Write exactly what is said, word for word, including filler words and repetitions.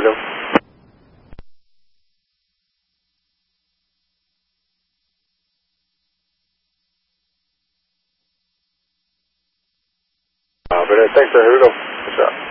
Hello. Uh, but uh, thanks, sir. Here we go. What's up?